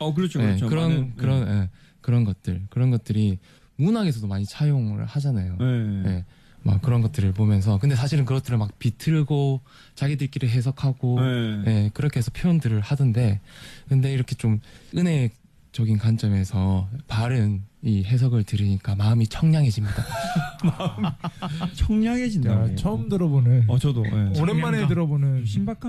그렇죠, 네, 그렇죠. 그런 것들이 문학에서도 많이 차용을 하잖아요. 네. 네, 막 그런 것들을 보면서 근데 사실은 그것들을 막 비틀고 자기들끼리 해석하고 네. 네, 그렇게 해서 표현들을 하던데 근데 이렇게 좀 은혜적인 관점에서 바른 이 해석을 들으니까 마음이 청량해집니다. 청량해진다고. 처음 들어보는 저도. 네. 오랜만에 들어보는 신박한